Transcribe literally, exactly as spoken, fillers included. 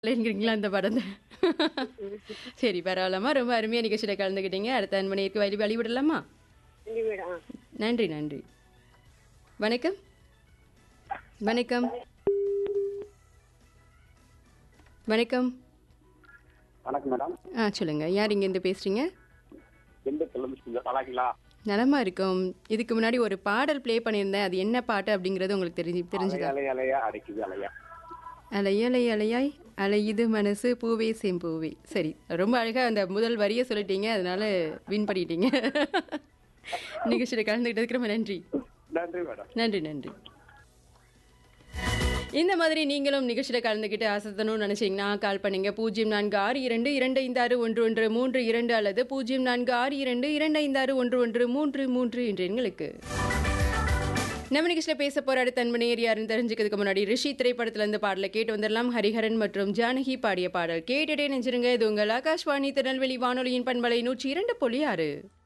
இல்லைங்கிறீங்களா அந்த படத்த? சரி பரவாயில்லம்மா. ரொம்ப அருமையா நிகழ்ச்சியில கலந்துக்கிட்டீங்க. அடுத்த அன்பனையருக்கு வழி வழி விடலாமா? இனிமேடா. நன்றி, நன்றி. வணக்கம். வணக்கம். வணக்கம். வணக்கம் மேடம். ஆ சொல்லுங்க. யார் இங்கேருந்து பேசுறீங்க? திண்டுக்கல்ல நல்லா இருக்கீங்களா? நலமா இருக்கோம். இதுக்கு முன்னாடி ஒரு பாடல் ப்ளே பண்ணியிருந்தேன். அது என்ன பாட்டு அப்படிங்கிறது உங்களுக்கு தெரிஞ்சு தெரிஞ்சுதா? அலை அலையா அடைக்குது அலையா. அலையலை அலையாய் அலையுது மனசு பூவே செம்பூவே. சரி ரொம்ப அழகா அந்த முதல் வரியை சொல்லிட்டீங்க. அதனால வின் பண்ணிட்டீங்க. நிகழ்ச்சியில் கலந்துக்கிட்டதுக்கு ரொம்ப நன்றி. நன்றி மேடம். நன்றி நன்றி. இந்த மாதிரி நீங்களும் நிகழ்ச்சியில் கலந்துக்கிட்டு ஆசத்தணும்னு நினைச்சீங்கன்னா கால் பண்ணுங்க பூஜ்ஜியம் நான்கு ஆறு இரண்டு இரண்டு ஐந்து ஆறு ஒன்று ஒன்று மூன்று இரண்டு அல்லது பூஜ்ஜியம் நான்கு ஆறு இரண்டு இரண்டு ஐந்து ஆறு ஒன்று ஒன்று மூன்று மூன்று என்ற எண்களுக்கு. நம்ம நிகழ்ச்சியில் பேச போற அடுத்த அன்பனையர் யாருன்னு தெரிஞ்சுக்கிறதுக்கு முன்னாடி ரிஷி திரைப்படத்துல இருந்து பாடலை கேட்டு வந்துடலாம். ஹரிஹரன் மற்றும் ஜானகி பாடிய பாடல் கேட்டுட்டே நெஞ்சிருங்க. இது உங்கள் ஆகாஷ்வாணி திருநெல்வேலி வானொலியின் பண்பலை நூற்றி இரண்டு புள்ளி ஆறு.